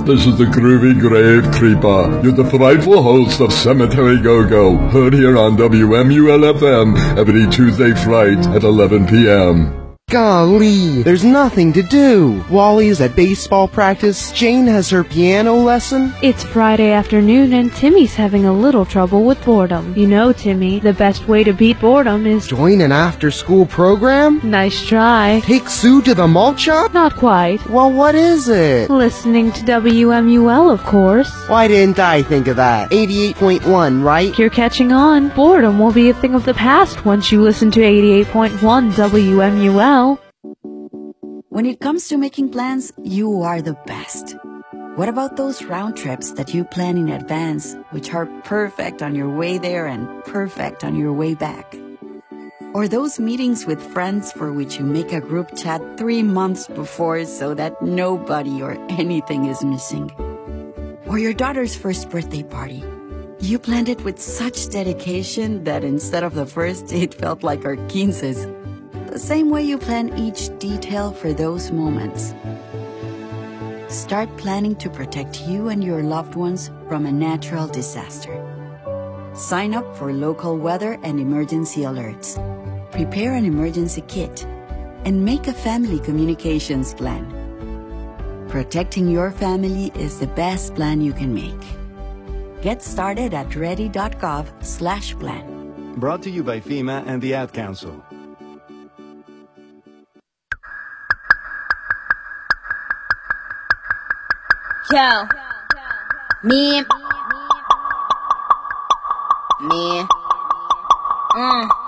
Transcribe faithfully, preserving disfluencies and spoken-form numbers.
This is the Groovy Grave Creeper. You're the frightful host of Cemetery Go-Go, heard here on W M U L F M every Tuesday fright at eleven p m Golly, there's nothing to do. Wally's at baseball practice, Jane has her piano lesson. It's Friday afternoon and Timmy's having a little trouble with boredom. You know, Timmy, the best way to beat boredom is... Join an after-school program? Nice try. Take Sue to the malt shop? Not quite. Well, what is it? Listening to W M U L, of course. Why didn't I think of that? eighty-eight point one, right? You're catching on. Boredom will be a thing of the past once you listen to eighty-eight point one W M U L. When it comes to making plans, you are the best. What about those round trips that you plan in advance, which are perfect on your way there and perfect on your way back? Or those meetings with friends for which you make a group chat three months before so that nobody or anything is missing? Or your daughter's first birthday party. You planned it with such dedication that instead of the first, it felt like our quinces. The same way you plan each detail for those moments. Start planning to protect you and your loved ones from a natural disaster. Sign up for local weather and emergency alerts. Prepare an emergency kit. And make a family communications plan. Protecting your family is the best plan you can make. Get started at ready.gov slash plan. Brought to you by FEMA and the Ad Council. Yo, me, me, mm.